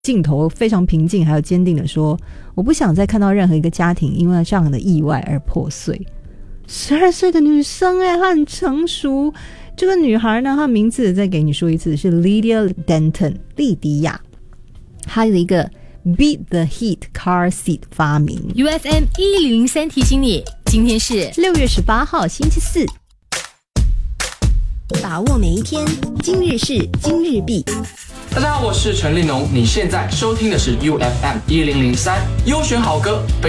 镜头非常平静还有坚定的说，我不想再看到任何一个家庭因为这样的意外而破碎。12岁的女生她很成熟。这个女孩呢，她名字再给你说一次，是 Lydia Denton 莉迪亚。她的一个 Beat the Heat Car Seat 发明。 UFM 1003提醒你，今天是 6月18号星期四。 把握每一天，今日事今日毕。 大家好，我是陈立农，你现在收听的是 UFM 1003优选好歌。